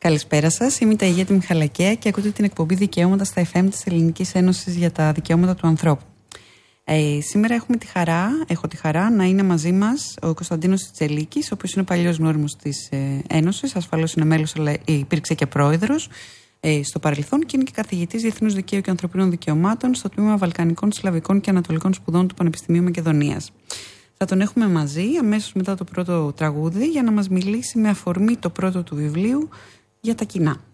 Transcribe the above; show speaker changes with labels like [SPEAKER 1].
[SPEAKER 1] Καλησπέρα σας, είμαι η Ταγιέτη Μιχαλακέα και ακούτε την εκπομπή Δικαιώματα στα FM της Ελληνικής Ένωσης για τα Δικαιώματα του Ανθρώπου. Σήμερα έχω τη χαρά να είναι μαζί μας ο Κωνσταντίνος Τσελίκης, ο οποίος είναι παλιός γνώριμος της Ένωσης, ασφαλώς είναι μέλος, αλλά υπήρξε και πρόεδρος στο παρελθόν και είναι και καθηγητής Διεθνούς Δικαίου και Ανθρωπίνων Δικαιωμάτων στο Τμήμα Βαλκανικών, Σλαβικών και Ανατολικών Σπουδών του Πανεπιστημίου Μακεδονίας. Θα τον έχουμε μαζί αμέσως μετά το πρώτο τραγούδι για να μας μιλήσει με αφορμή το πρώτο του βιβλίου για τα κοινά.